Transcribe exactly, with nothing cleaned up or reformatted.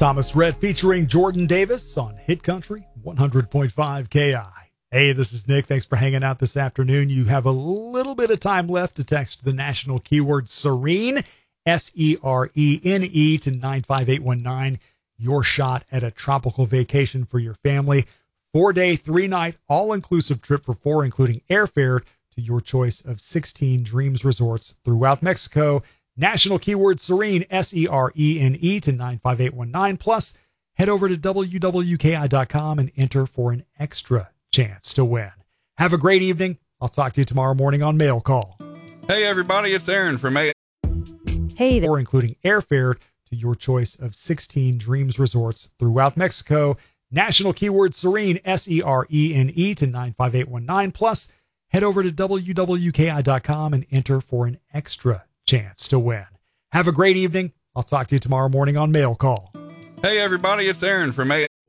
Thomas Rhett featuring Jordan Davis on Hit Country one hundred point five K I. Hey, this is Nick. Thanks for hanging out this afternoon. You have a little bit of time left to text the national keyword Serene, S E R E N E, to nine five eight one nine. Your shot at a tropical vacation for your family. Four-day, three-night, all-inclusive trip for four, including airfare to your choice of sixteen Dreams resorts throughout Mexico. National keyword Serene, S E R E N E, to nine five eight one nine. Plus, head over to W W K I dot com and enter for an extra chance to win. Have a great evening. I'll talk to you tomorrow morning on Mail Call. Hey, everybody, it's Aaron from A. Hey there. Or including airfare to your choice of sixteen Dreams resorts throughout Mexico. National keyword Serene, S E R E N E, to nine five eight one nine. Plus, head over to W W K I dot com and enter for an extra chance to win. Have a great evening. I'll talk to you tomorrow morning on Mail Call. Hey, everybody, it's Aaron from A.